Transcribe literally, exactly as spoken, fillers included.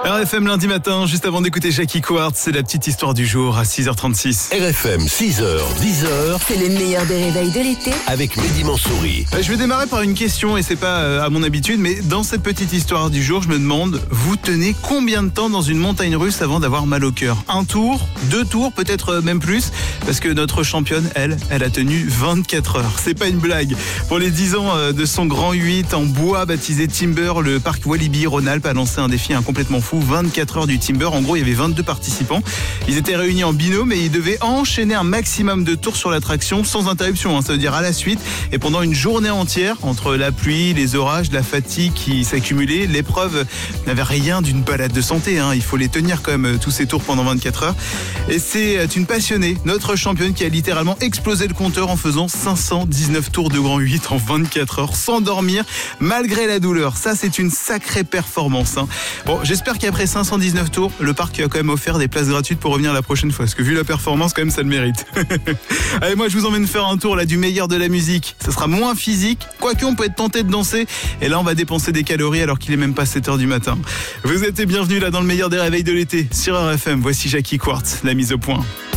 R F M lundi matin, juste avant d'écouter Jackie Quartz, c'est la petite histoire du jour à six heures trente-six. R F M, six heures, dix heures. C'est le meilleur des réveils de l'été. Avec Mehdi Mansouri. Je vais démarrer par une question et c'est pas à mon habitude, mais dans cette petite histoire du jour, je me demande, vous tenez combien de temps dans une montagne russe avant d'avoir mal au cœur? Un tour, deux tours, peut-être même plus, parce que notre championne, elle, elle a tenu vingt-quatre heures. C'est pas une blague. Pour les dix ans de son grand huit en bois baptisé Timber, le parc Walibi Rhône-Alpes a lancé un défi hein, complètement fou. vingt-quatre heures du Timber. En gros, il y avait vingt-deux participants. Ils étaient réunis en binôme et ils devaient enchaîner un maximum de tours sur l'attraction sans interruption. Hein, ça veut dire à la suite. Et pendant une journée entière, entre la pluie, les orages, la fatigue qui s'accumulait, l'épreuve n'avait rien d'une balade de santé. Hein. Il faut les tenir quand même tous ces tours pendant vingt-quatre heures. Et c'est une passionnée, notre championne, qui a littéralement explosé le compteur en faisant cinq cent dix-neuf tours de grand huit en vingt-quatre heures sans dormir, malgré la douleur. Ça, c'est une sacrée performance. Hein. Bon, j'espère qu'après cinq cent dix-neuf tours, le parc a quand même offert des places gratuites pour revenir la prochaine fois. Parce que vu la performance, quand même, ça le mérite. Allez, moi, je vous emmène faire un tour là du meilleur de la musique. Ça sera moins physique, quoique on peut être tenté de danser. Et là, on va dépenser des calories alors qu'il est même pas sept heures du matin. Vous êtes les bienvenus là dans le meilleur des réveils de l'été sur R F M. Voici Jackie Quartz, la mise au point.